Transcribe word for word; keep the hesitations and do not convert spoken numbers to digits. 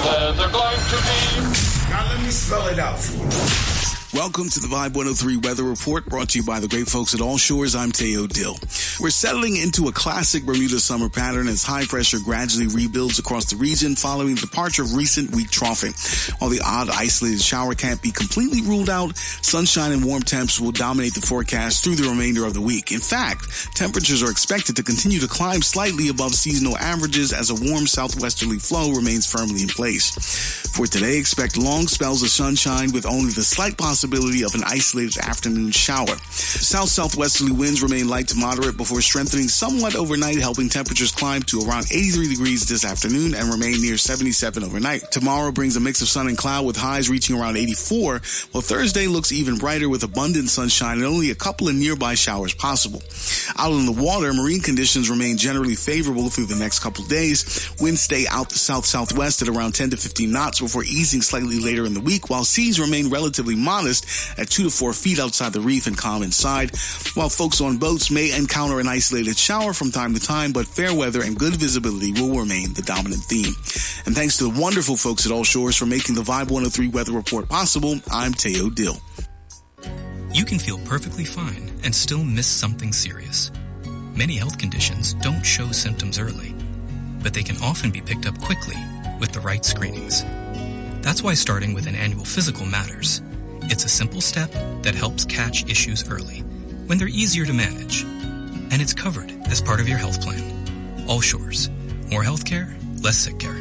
Uh, they're going to be... Now let me spell it out for you. Welcome to the Vibe one oh three Weather Report, brought to you by the great folks at All Shores. I'm Teo Dill. We're settling into a classic Bermuda summer pattern as high pressure gradually rebuilds across the region following the departure of recent weak troughing. While the odd isolated shower can't be completely ruled out, sunshine and warm temps will dominate the forecast through the remainder of the week. In fact, temperatures are expected to continue to climb slightly above seasonal averages as a warm southwesterly flow remains firmly in place. For today, expect long spells of sunshine with only the slight possibility of an isolated afternoon shower. South-southwesterly winds remain light to moderate before strengthening somewhat overnight, helping temperatures climb to around eighty-three degrees this afternoon and remain near seventy-seven overnight. Tomorrow brings a mix of sun and cloud with highs reaching around eighty-four, while Thursday looks even brighter with abundant sunshine and only a couple of nearby showers possible. Out on the water, marine conditions remain generally favorable through the next couple of days. Winds stay out the south-southwest at around ten to fifteen knots before easing slightly later in the week, while seas remain relatively modest at two to four feet outside the reef and calm inside. While folks on boats may encounter an isolated shower from time to time, but fair weather and good visibility will remain the dominant theme. And thanks to the wonderful folks at All Shores for making the Vibe one oh three Weather Report possible, I'm Teo Dill. You can feel perfectly fine and still miss something serious. Many health conditions don't show symptoms early, but they can often be picked up quickly with the right screenings. That's why starting with an annual physical matters. It's a simple step that helps catch issues early, when they're easier to manage. And it's covered as part of your health plan. All Shores. More healthcare, less sick care.